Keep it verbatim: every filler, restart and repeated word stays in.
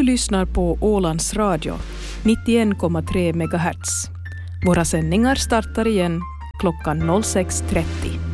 lyssnar på Ålands Radio, nittioen komma tre megahertz. Våra sändningar startar igen klockan noll sex trettio.